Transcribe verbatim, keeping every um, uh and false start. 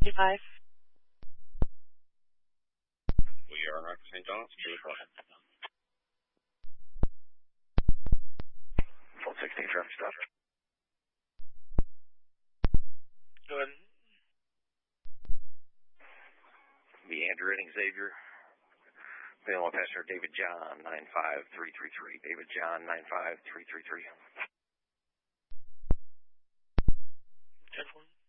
ninety-five. We are on Saint John's. Go ahead. Full sixteen traffic stop. Go ahead. Meander Reading Xavier. Available passenger David John, nine five three three three. David John, nine five three three three. ten four.